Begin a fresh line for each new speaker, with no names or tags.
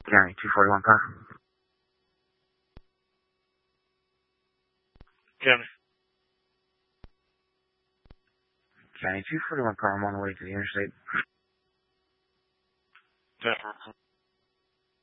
County 241 car.
County.
County 241 car, I'm on the way to the interstate.
10.